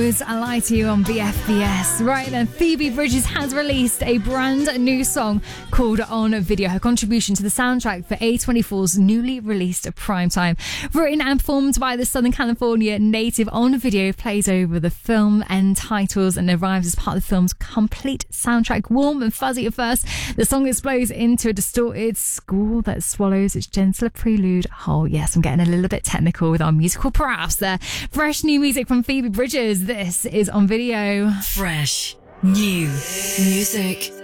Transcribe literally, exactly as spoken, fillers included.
I Lie to You on B F B S. Right then, Phoebe Bridgers has released a brand new song called On Video, her contribution to the soundtrack for A twenty-four's newly released Primetime. Written and performed by the Southern California native, On Video plays over the film end titles and arrives as part of the film's complete soundtrack. Warm and fuzzy at first, the song explodes into a distorted score that swallows its gentler prelude whole. Yes, I'm getting a little bit technical with our musical props there. Fresh new music from Phoebe Bridgers. This is On Video. Fresh new music.